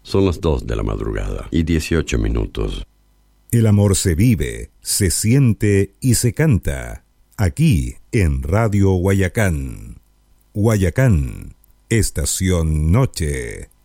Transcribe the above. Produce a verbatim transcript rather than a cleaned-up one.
Son las dos de la madrugada y dieciocho minutos. El amor se vive, se siente y se canta. Aquí en Radio Guayacán. Guayacán, Estación Noche.